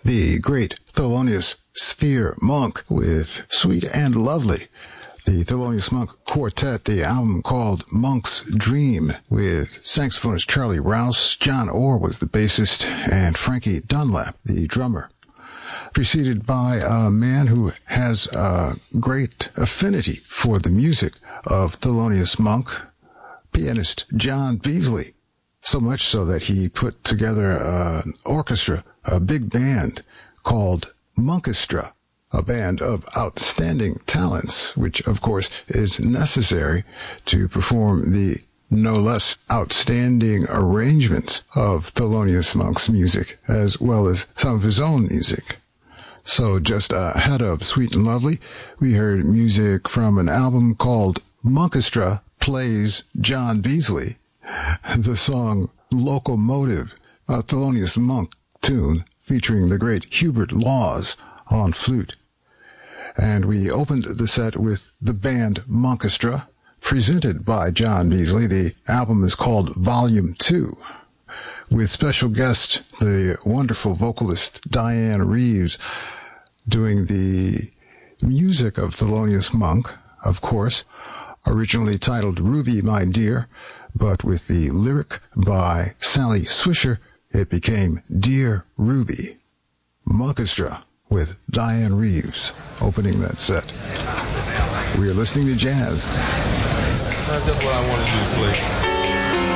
the great Thelonious Sphere Monk with Sweet and Lovely. The Thelonious Monk Quartet, the album called Monk's Dream, with saxophonist Charlie Rouse. John Orr was the bassist, and Frankie Dunlap, the drummer. Preceded by a man who has a great affinity for the music of Thelonious Monk, pianist John Beasley. So much so that he put together an orchestra, a big band called Monkestra, a band of outstanding talents, which of course is necessary to perform the no less outstanding arrangements of Thelonious Monk's music, as well as some of his own music. So just ahead of Sweet and Lovely, we heard music from an album called Monkestra Plays John Beasley. The song Locomotive, a Thelonious Monk tune featuring the great Hubert Laws on flute. And we opened the set with the band Monkestra, presented by John Beasley. The album is called Volume 2, with special guest, the wonderful vocalist Diane Reeves, doing the music of Thelonious Monk, of course, originally titled Ruby, My Dear, but with the lyric by Sally Swisher, it became Dear Ruby. Monkestra with Diane Reeves opening that set. We are listening to jazz. That's what I want to do, please.